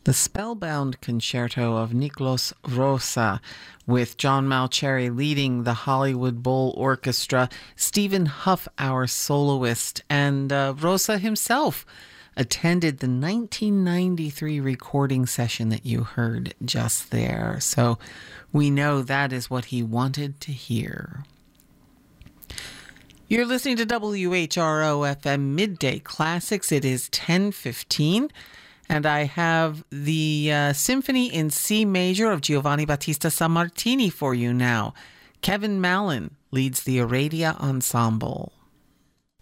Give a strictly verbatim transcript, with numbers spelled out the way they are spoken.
The Spellbound Concerto of Niklos Rosa, with John Malcherry leading the Hollywood Bowl Orchestra, Stephen Huff, our soloist, and uh, Rosa himself attended the nineteen ninety-three recording session that you heard just there. So we know that is what he wanted to hear. You're listening to W H R O F M Midday Classics. It is ten fifteen. And I have the uh, Symphony in C Major of Giovanni Battista Sammartini for you now. Kevin Mallon leads the Aradia Ensemble.